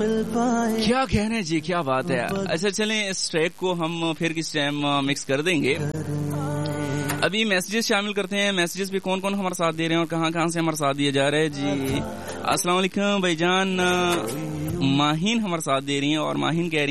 क्या कहने जी, क्या बात है। अच्छा चलें, इस ट्रैक को हम फिर किस टाइम मिक्स कर देंगे। अभी मैसेजेस शामिल करते हैं। मैसेजेस भी कौन कौन हमारे साथ दे रहे हैं और कहाँ कहाँ से हमारे साथ दिए जा रहे हैं जी। अस्सलाम वालेकुम भाईजान। माहिन हमारे साथ दे रही हैं और माहिन कह रही